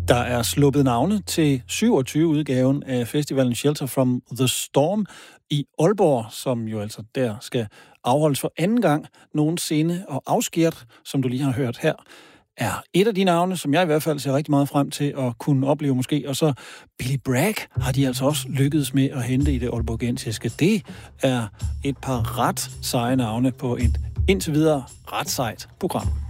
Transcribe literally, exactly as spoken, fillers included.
Der er sluppet navne til syvogtyve-udgaven af festivalen Shelter from the Storm i Aalborg, som jo altså der skal afholdes for anden gang nogensinde. Og Afskært, som du lige har hørt her, er et af de navne, som jeg i hvert fald ser rigtig meget frem til at kunne opleve måske. Og så Billy Bragg har de altså også lykkedes med at hente i det aalborgensiske. Det er et par ret seje navne på et indtil videre ret sejt program.